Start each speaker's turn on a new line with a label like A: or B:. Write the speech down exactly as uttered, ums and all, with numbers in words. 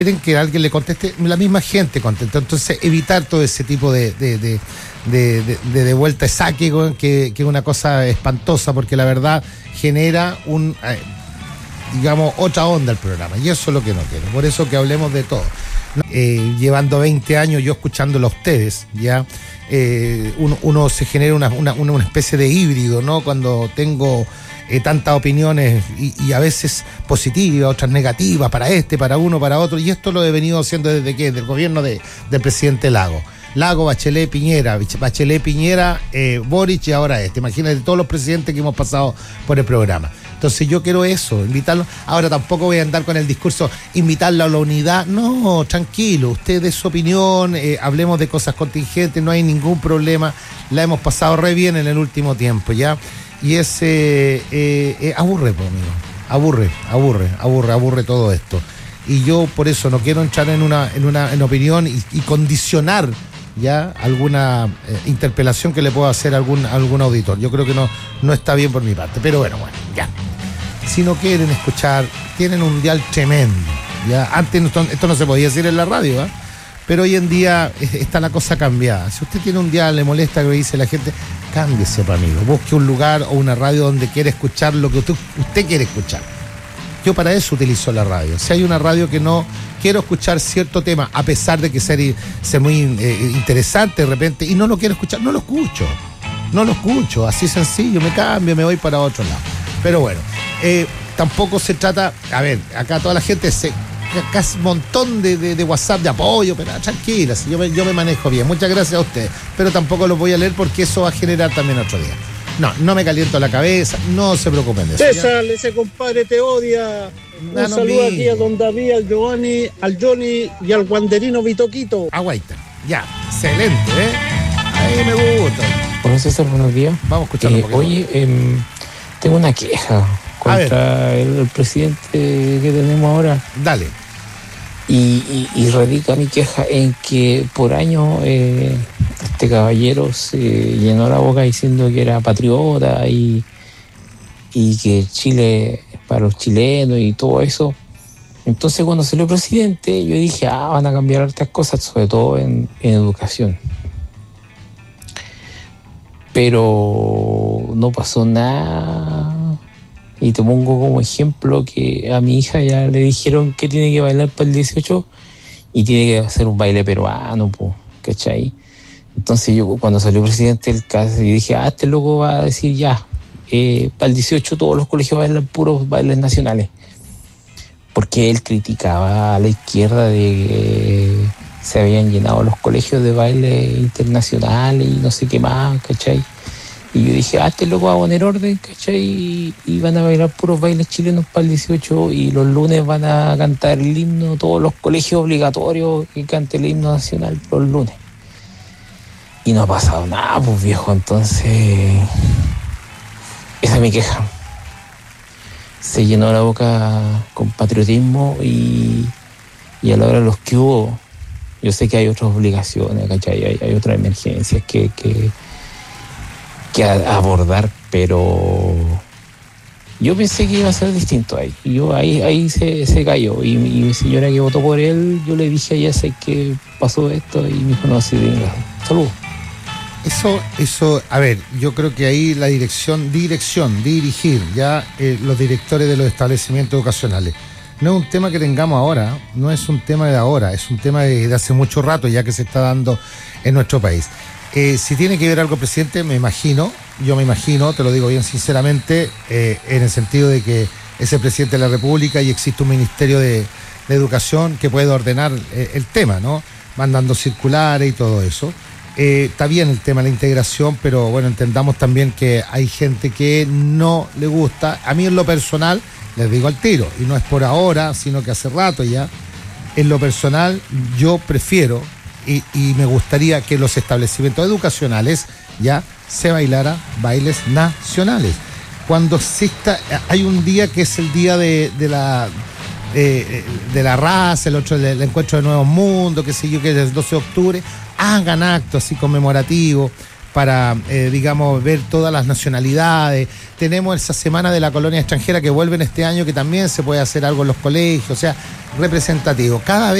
A: quieren que alguien le conteste, la misma gente contesta. Entonces, evitar todo ese tipo de de, de, de, de, de, de vuelta de saque, que, que es una cosa espantosa, porque la verdad genera un, eh, digamos, otra onda el programa, y eso es lo que no quiero. Por eso que hablemos de todo. Eh, llevando veinte años yo escuchándolo a ustedes, ya eh, uno, uno se genera una, una, una especie de híbrido, ¿no? Cuando tengo eh, tantas opiniones y, y a veces positivas, otras negativas, para este, para uno, para otro, y esto lo he venido haciendo desde que, del gobierno de, del presidente Lago. Lago, Bachelet, Piñera, Bachelet, Piñera, eh, Boric y ahora este. Imagínate todos los presidentes que hemos pasado por el programa. Entonces yo quiero eso, invitarlo. Ahora tampoco voy a andar con el discurso, invitarlo a la unidad. No, tranquilo, usted dé su opinión, eh, hablemos de cosas contingentes, no hay ningún problema. La hemos pasado re bien en el último tiempo, ¿ya? Y es, eh, eh, eh, aburre, pues, amigo. Aburre, aburre, aburre, aburre todo esto. Y yo por eso no quiero entrar en una, en una en opinión y, y condicionar ya alguna eh, interpelación que le pueda hacer a algún, algún auditor. Yo creo que no, no está bien por mi parte, pero bueno, bueno, ya. Si no quieren escuchar, tienen un dial tremendo, ya. Antes esto, esto no se podía decir en la radio, ¿eh? Pero hoy en día está la cosa cambiada. Si usted tiene un dial, le molesta lo que dice la gente, cámbiese, para amigo. Busque un lugar o una radio donde quiere escuchar lo que usted, usted quiere escuchar. Yo para eso utilizo la radio. Si hay una radio que no quiero escuchar cierto tema, a pesar de que sea, sea muy eh, interesante de repente, y no lo quiero escuchar, no lo escucho. No lo escucho, así sencillo, me cambio, me voy para otro lado. Pero bueno, eh, tampoco se trata, a ver, acá toda la gente se casi un montón de, de, de WhatsApp de apoyo, pero tranquila, si yo me, yo me manejo bien. Muchas gracias a ustedes, pero tampoco los voy a leer porque eso va a generar también otro día. No, no me caliento la cabeza, no se preocupen de eso.
B: César, ¿ya? Ese compadre te odia. Un no, saludo no aquí a don David, al Giovanni, al Johnny y al guanderino Vitoquito.
A: Aguaita, ya, excelente, ¿eh? Ahí me gusta.
C: Bueno, César, buenos días.
A: Vamos a escuchar
C: eh, Oye, eh, tengo una queja contra el, el presidente que tenemos ahora.
A: Dale.
C: Y, y, y radica mi queja en que por años eh, este caballero se llenó la boca diciendo que era patriota y, y que Chile es para los chilenos y todo eso. Entonces cuando salió presidente yo dije, ah, van a cambiar hartas cosas, sobre todo en, en educación. Pero no pasó nada. Y te pongo como ejemplo que a mi hija ya le dijeron que tiene que bailar para el dieciocho y tiene que hacer un baile peruano, po, ¿cachai? Entonces yo cuando salió presidente del C A S, dije, ah, este loco va a decir ya, eh, para el dieciocho todos los colegios bailan puros bailes nacionales. Porque él criticaba a la izquierda de que se habían llenado los colegios de baile internacionales y no sé qué más, ¿cachai? Y yo dije, ah, este loco va a poner orden, ¿cachai? Y, y van a bailar puros bailes chilenos para el dieciocho y los lunes van a cantar el himno, todos los colegios obligatorios que cante el himno nacional los lunes. Y no ha pasado nada, pues viejo, entonces esa es mi queja. Se llenó la boca con patriotismo y, y a la hora de los que hubo, yo sé que hay otras obligaciones, ¿cachai? Hay, hay otras emergencias que... que que a, abordar, pero yo pensé que iba a ser distinto ahí. Yo ahí, ahí se, se cayó. Y, y mi señora que votó por él, yo le dije a ella, sé que pasó esto, y me dijo, no, sí, venga, salud.
A: Eso, eso, a ver, yo creo que ahí la dirección, dirección, dirigir, ya eh, los directores de los establecimientos educacionales. No es un tema que tengamos ahora, no es un tema de ahora, es un tema de, de hace mucho rato ya que se está dando en nuestro país. Eh, si tiene que ver algo, presidente, me imagino, yo me imagino, te lo digo bien sinceramente, eh, en el sentido de que es el presidente de la República y existe un Ministerio de, de Educación que puede ordenar eh, el tema, ¿no? Mandando circulares y todo eso. Eh, está bien el tema de la integración, pero bueno, entendamos también que hay gente que no le gusta. A mí en lo personal, les digo al tiro, y no es por ahora, sino que hace rato ya, en lo personal yo prefiero... Y, y me gustaría que los establecimientos educacionales ya se bailara bailes nacionales. Cuando exista, hay un día que es el día de, de la eh, de la raza, el otro el encuentro de nuevos mundos, qué sé yo, que es el doce de octubre, hagan actos así conmemorativos, para eh, digamos, ver todas las nacionalidades. Tenemos esa semana de la colonia extranjera que vuelven este año, que también se puede hacer algo en los colegios, o sea, representativo. Cada vez